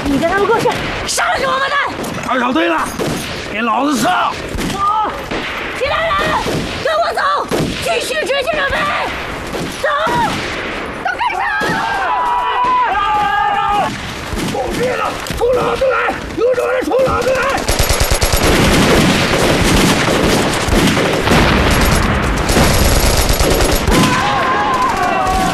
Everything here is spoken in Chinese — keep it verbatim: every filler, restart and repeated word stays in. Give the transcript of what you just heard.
你跟他们过去，杀了这王八蛋！ 二小队了，给老子上！ 走！其他人跟我走，继续追击准备，走！